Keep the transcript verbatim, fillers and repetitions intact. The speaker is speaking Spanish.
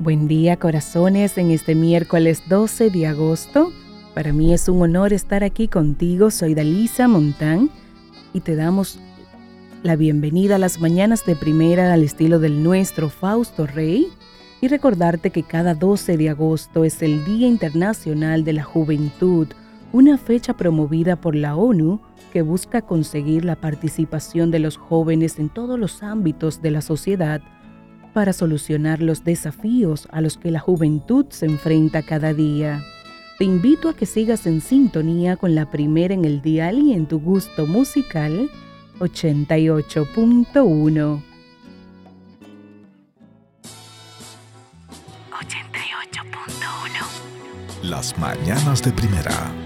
Buen día, corazones, en este miércoles doce de agosto. Para mí es un honor estar aquí contigo. Soy Dalisa Montán y te damos la bienvenida a las mañanas de primera al estilo del nuestro Fausto Rey y recordarte que cada doce de agosto es el Día Internacional de la Juventud, una fecha promovida por la ONU que busca conseguir la participación de los jóvenes en todos los ámbitos de la sociedad para solucionar los desafíos a los que la juventud se enfrenta cada día. Te invito a que sigas en sintonía con la primera en el dial y en tu gusto musical ochenta y ocho punto uno. ochenta y ocho punto uno. Las mañanas de primera.